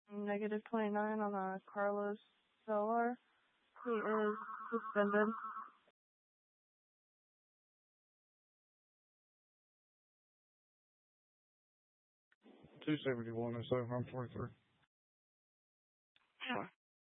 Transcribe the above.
Negative 29 on Carlos Solar. He is suspended. 271 is 743. Sure.